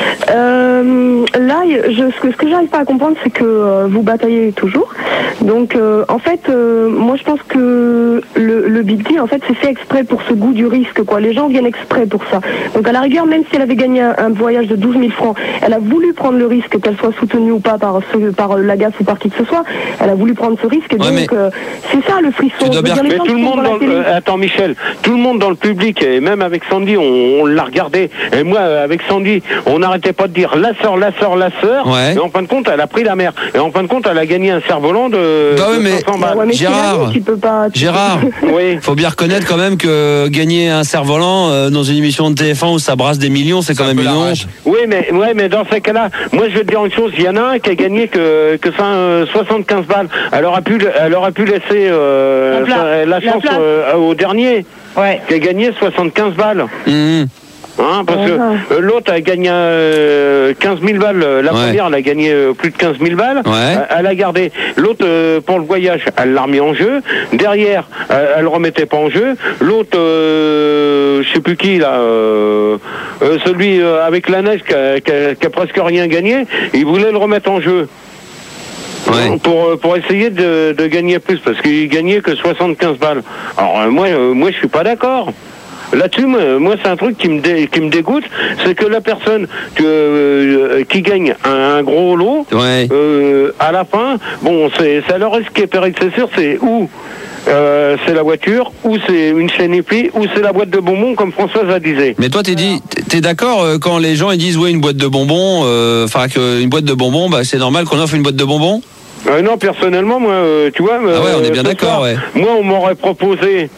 G: Euh, là, je, ce que, ce que j'arrive pas à comprendre, c'est que euh, vous bataillez toujours. Donc, euh, en fait, euh, moi, je pense que le, le Big Deal, en fait, c'est fait exprès pour ce goût du risque, quoi. Les gens viennent exprès pour ça. Donc, à la rigueur, même si elle avait gagné un, un voyage de douze mille francs, elle a voulu prendre le risque, qu'elle soit soutenue ou pas par, ce, par la G A F ou par qui que ce soit. Elle a voulu prendre ce risque. Et
J: Ouais,
G: donc,
J: mais
G: euh, c'est ça le frisson.
J: tu dois
G: Je veux
J: bien-
G: dire, les
B: Mais
G: gens
B: tout
G: qui
B: le
G: sont
B: monde
G: la
B: dans le,
G: télé-
B: euh, attends Michel, tout le monde dans le public et même avec Sandy, on, on l'a regardé. Et moi euh, avec Sandy, on n'arrêtait pas de dire la sœur, la sœur, la sœur.
A: Ouais.
B: Et en fin de compte, elle a pris la mère. Et en fin de compte, elle a gagné un cerf-volant de,
A: Bah ouais,
B: de
A: mais-
B: cinq cents balles.
G: Ouais, mais c'est la
A: Gérard.
G: vie, tu peux pas. tu-
A: Gérard,
B: Oui.
A: faut bien reconnaître quand même que gagner un cerf-volant euh, dans une émission de T F un où ça brasse des millions, c'est quand même une honte.
B: Oui, mais ouais, mais dans ces cas-là, moi je vais te dire une chose. Il y en a un qui a gagné que que ça, euh, soixante-quinze balles. Elle aurait pu, elle aurait pu laisser euh,
D: La pla-
B: sa- la
D: la
B: chance
D: place.
B: euh, au dernier.
D: Ouais.
B: Qui a gagné soixante-quinze balles.
A: Mmh.
B: Hein, parce que
G: Ah.
B: euh, l'autre a gagné euh, quinze mille balles. La
A: Ouais.
B: première, elle a gagné euh, plus de quinze mille balles.
A: Ouais.
B: Euh, Elle a gardé. L'autre, euh, pour le voyage, elle l'a remis en jeu. Derrière, euh, elle le remettait pas en jeu. L'autre, euh, je sais plus qui, là, euh, euh, celui euh, avec la neige qui a, qui a- qui a presque rien gagné, il voulait le remettre en jeu.
A: Ouais.
B: Pour, pour essayer de, de gagner plus, parce qu'il gagnait que soixante-quinze balles. Alors euh, moi, euh, moi je suis pas d'accord. Là-dessus, moi, moi, c'est un truc qui me, dé- qui me dégoûte, c'est que la personne que, euh, qui gagne un, un gros lot,
A: Ouais.
B: euh, à la fin, bon, c'est c'est alors ce qui est péril, c'est sûr, c'est où euh, c'est la voiture, ou c'est une chaîne épi, ou c'est la boîte de bonbons, comme Françoise a disait.
A: Mais toi, t'es dit, t'es d'accord euh, quand les gens ils disent ouais une boîte de bonbons, euh, enfin que une boîte de bonbons, bah c'est normal qu'on offre une boîte de bonbons.
B: Euh, non, personnellement, moi, euh, tu vois...
A: Ah ouais, on est bien
B: ce
A: d'accord,
B: soir,
A: ouais.
B: Moi, on m'aurait proposé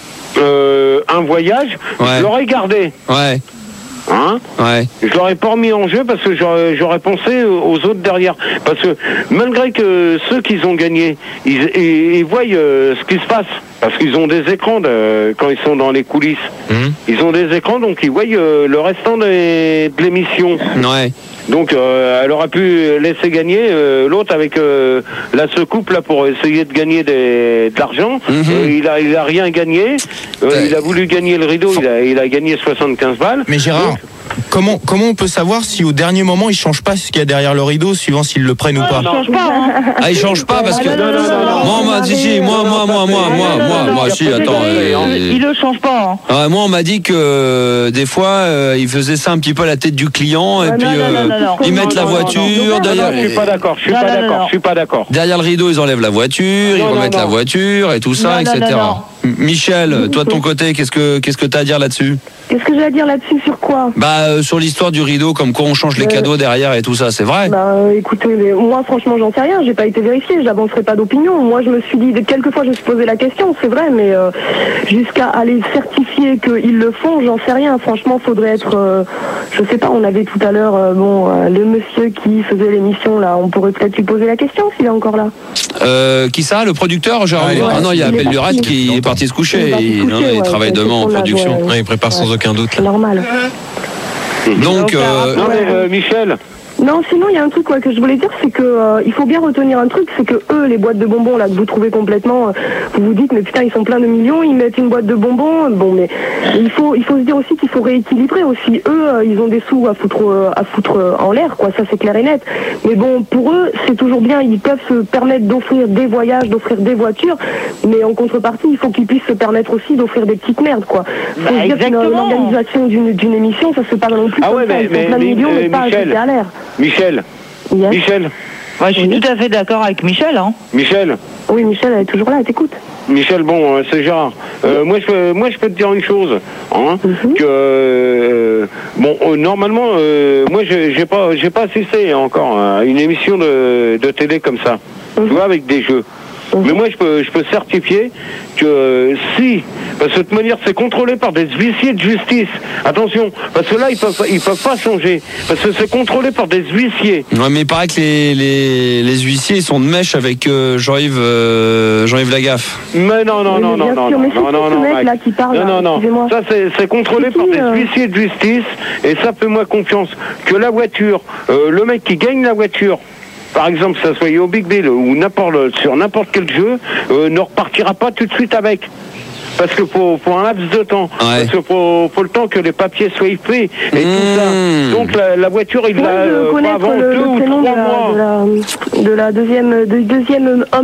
B: euh, un voyage,
A: Ouais.
B: je l'aurais gardé.
A: Ouais.
B: Hein,
A: Ouais.
B: je l'aurais pas remis en jeu parce que j'aurais, j'aurais pensé aux autres derrière. Parce que malgré que ceux qui ont gagné, ils, ils, ils voient euh, ce qui se passe. Parce qu'ils ont des écrans de- quand ils sont dans les coulisses.
A: Mmh.
B: Ils ont des écrans, donc ils voient euh, le restant des- de l'émission.
A: Ouais.
B: Donc euh, elle aurait pu laisser gagner euh, l'autre avec euh, la secoupe là pour essayer de gagner des, de l'argent.
A: Mhm.
B: Euh, il a il a rien gagné. Euh,
A: Ouais.
B: il a voulu gagner le rideau. Il a il a gagné soixante-quinze balles.
F: Mais Gérard,
B: Donc,
F: comment, comment on peut savoir si au dernier moment ils changent pas ce qu'il y a derrière le rideau, suivant s'ils le prennent ou pas?
D: Ça change pas, hein.
A: Ah, ils changent pas parce que.
G: Non, non, non, non, non.
A: Moi, moi, si, si, moi, moi, moi, moi, moi, moi, moi, si, attends. euh,
D: Il, il le change pas, hein.
A: Ah, moi, on m'a dit que euh, des fois, euh, ils faisaient ça un petit peu à la tête du client et
G: Ouais,
A: puis
G: non, non,
A: euh,
G: non, non, non.
A: ils mettent la
B: non, non,
A: voiture
B: non, non,
A: derrière.
B: non, je suis pas d'accord. Je suis
D: Non,
B: pas
D: non, non,
B: d'accord.
D: non.
B: Je suis pas d'accord.
A: Derrière le rideau, ils enlèvent la voiture, ils
B: Non, non,
A: remettent la
B: non.
A: voiture et tout ça,
D: Non, non,
A: et cetera.
D: non, non.
A: M- Michel, toi de ton côté, qu'est-ce que qu'est-ce que t'as à dire là-dessus?
G: Qu'est-ce que j'ai à dire là-dessus sur quoi?
A: Bah euh, sur l'histoire du rideau, comme quoi on change les
G: Euh,
A: cadeaux derrière et tout ça, c'est vrai.
G: Bah euh, écoutez, mais moi franchement j'en sais rien, j'ai pas été vérifiée, j'avancerai pas d'opinion. Moi je me suis dit, quelquefois je me suis posé la question, c'est vrai, mais euh, jusqu'à aller certifier qu'ils le font, j'en sais rien. Franchement, faudrait être, euh, je sais pas, on avait tout à l'heure, euh, bon, euh, le monsieur qui faisait l'émission là, on pourrait peut-être lui poser la question s'il est encore là.
A: Euh, qui ça, le producteur genre,
F: Ah, il est
A: ah non, il y a
G: il est
A: Abel Duras
G: parti.
A: qui est parti se coucher.
G: Il est parti se
A: Il, non,
G: coucher,
A: il
G: ouais,
A: travaille
G: c'est-
A: demain
G: c'est
A: en
G: son âge,
A: production.
G: ouais.
J: Ouais, il prépare sans aucun doute.
G: C'est normal.
A: Donc, euh,
B: Non mais euh, Michel.
G: Non, sinon il y a un truc quoi, que je voulais dire, c'est que euh, il faut bien retenir un truc, c'est que eux, les boîtes de bonbons là que vous trouvez complètement, euh, vous vous dites mais putain ils sont pleins de millions, ils mettent une boîte de bonbons, bon mais il faut il faut se dire aussi qu'il faut rééquilibrer aussi. Eux, euh, ils ont des sous à foutre euh, à foutre euh, en l'air quoi, ça c'est clair et net. Mais bon pour eux c'est toujours bien, ils peuvent se permettre d'offrir des voyages, d'offrir des voitures, mais en contrepartie il faut qu'ils puissent se permettre aussi d'offrir des petites merdes quoi. Faut
D: Bah,
G: se dire qu'une
D: exactement.
G: l'organisation d'une d'une émission ça se parle non plus
B: Ah
G: comme
B: ouais,
G: ça,
B: mais-
G: ils
B: mais-
G: font plein de
B: mais,
G: millions mais
B: euh,
G: pas à
B: Michel.
G: jeter à l'air.
B: Michel.
G: Yes.
B: Michel.
D: Moi, je suis tout à fait d'accord avec Michel, hein.
B: Michel.
G: Oui, Michel, elle est toujours là, elle t'écoute.
B: Michel, bon, euh, c'est Gérard. Euh, moi, je peux, moi, je peux te dire une chose, hein,
G: Mhm.
B: que euh, bon, euh, normalement, euh, moi, j'ai j'ai pas, j'ai pas assisté encore à une émission de, de télé comme ça, tu vois, avec des jeux. Mais moi, je peux, je peux certifier que euh, si, parce que de toute manière, c'est contrôlé par des huissiers de justice. Attention, parce que là, ils peuvent, ils peuvent pas changer, parce que c'est contrôlé par des huissiers.
A: Ouais, mais il paraît que les, les, les huissiers, ils sont de mèche avec euh, Jean-Yves euh, Jean-Yves Lagaffe.
B: Mais non, non, non, non, non, non, non, non, non,
G: mec là qui parle.
B: non, non, non. Ça, c'est, c'est contrôlé par des
G: euh...
B: huissiers de justice, et ça, fais-moi confiance que la voiture, euh, le mec qui gagne la voiture, par exemple, ça soit au Big Bill ou n'importe, sur n'importe quel jeu, euh, ne repartira pas tout de suite avec. Parce que pour, pour un laps de temps,
A: ouais.
B: parce que pour, pour le temps que les papiers soient faits et mmh. tout ça. Donc la, la voiture, il va
G: euh,
B: avant
G: le,
B: deux
G: le
B: ou trois
G: de la,
B: mois.
G: De la, de la deuxième, de deuxième homme